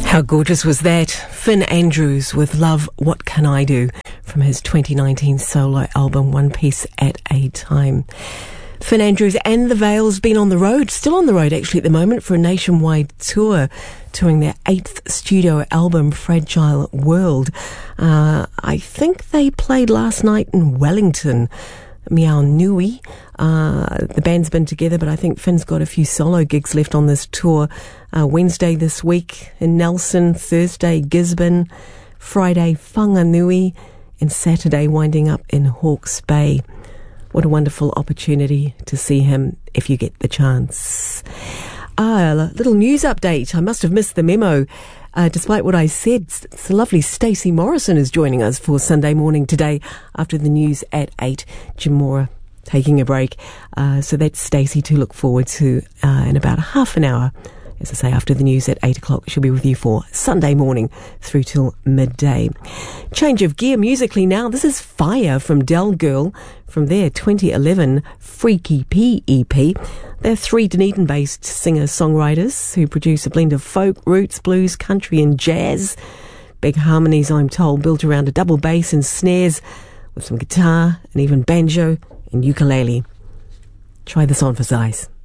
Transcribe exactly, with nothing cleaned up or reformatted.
How gorgeous was that? Finn Andrews with Love, What Can I Do? From his twenty nineteen solo album, One Piece at a Time. Finn Andrews and the Veils been on the road, still on the road actually at the moment, for a nationwide tour, touring their eighth studio album, Fragile World. Uh, I think they played last night in Wellington, Meow Nui. Uh, the band's been together, but I think Finn's got a few solo gigs left on this tour. Uh, Wednesday this week in Nelson, Thursday Gisborne, Friday Whanganui, and Saturday winding up in Hawke's Bay. What a wonderful opportunity to see him if you get the chance. Ah, a little news update. I must have missed the memo. Uh, despite what I said, it's the lovely Stacey Morrison is joining us for Sunday Morning today after the news at eight. Jim Moore taking a break. Uh, so that's Stacey to look forward to uh, in about half an hour. As I say, after the news at eight o'clock, she'll be with you for Sunday Morning through till midday. Change of gear musically now. This is Fire from Del Girl from their twenty eleven Freaky P E P. They're three Dunedin-based singer-songwriters who produce a blend of folk, roots, blues, country and jazz. Big harmonies, I'm told, built around a double bass and snares with some guitar and even banjo and ukulele. Try this on for size.